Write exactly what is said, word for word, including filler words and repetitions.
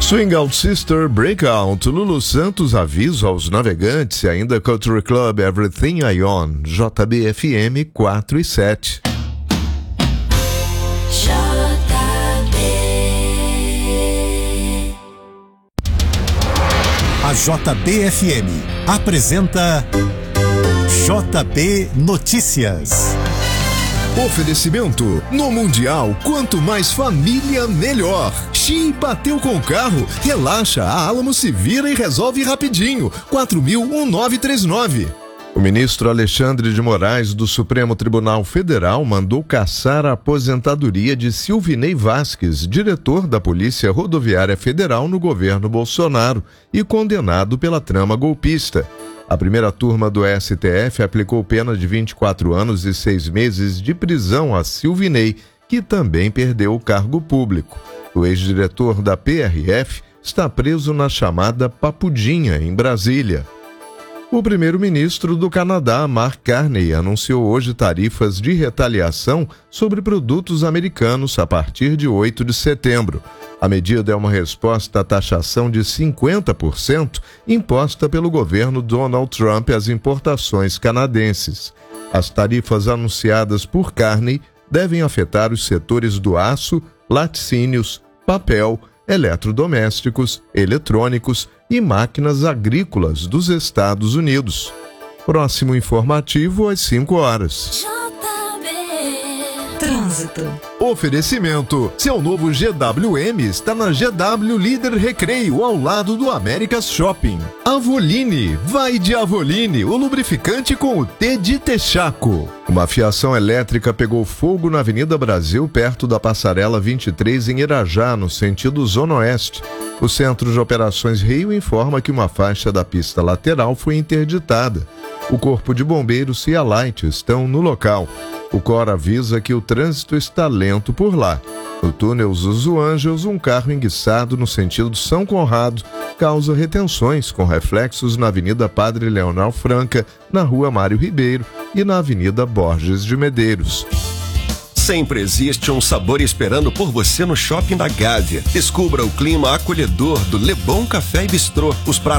Swing Out Sister, Breakout, Lulu Santos, aviso aos navegantes e ainda Country Club, Everything I Own, J B F M quatro e sete. A J B F M apresenta J B Notícias. Oferecimento: no Mundial, quanto mais família, melhor. Xi bateu com o carro, relaxa, a Alamo se vira e resolve rapidinho. quatro mil nove três nove. O ministro Alexandre de Moraes do Supremo Tribunal Federal mandou cassar a aposentadoria de Silvinei Vasquez, diretor da Polícia Rodoviária Federal no governo Bolsonaro e condenado pela trama golpista. A primeira turma do S T F aplicou pena de vinte e quatro anos e seis meses de prisão a Silvinei, que também perdeu o cargo público. O ex-diretor da P R F está preso na chamada Papudinha, em Brasília. O primeiro-ministro do Canadá, Mark Carney, anunciou hoje tarifas de retaliação sobre produtos americanos a partir de oito de setembro. A medida é uma resposta à taxação de cinquenta por cento imposta pelo governo Donald Trump às importações canadenses. As tarifas anunciadas por Carney devem afetar os setores do aço, laticínios, papel, eletrodomésticos, eletrônicos e máquinas agrícolas dos Estados Unidos. Próximo informativo às cinco horas. Trânsito. Oferecimento: seu novo G W M está na G W Líder Recreio, ao lado do Américas Shopping. Avoline, vai de Avoline, o lubrificante com o T de Texaco. Uma fiação elétrica pegou fogo na Avenida Brasil, perto da Passarela vinte e três, em Irajá, no sentido Zona Oeste. O Centro de Operações Rio informa que uma faixa da pista lateral foi interditada. O Corpo de Bombeiros e a Light estão no local. O Cor avisa que o trânsito está lento por lá. No túnel Zuzu Ângelos, um carro enguiçado no sentido São Conrado causa retenções com reflexos na Avenida Padre Leonel Franca, na Rua Mário Ribeiro e na Avenida Borges de Medeiros. Sempre existe um sabor esperando por você no Shopping da Gávea. Descubra o clima acolhedor do Lebon Café e Bistrô. Os pratos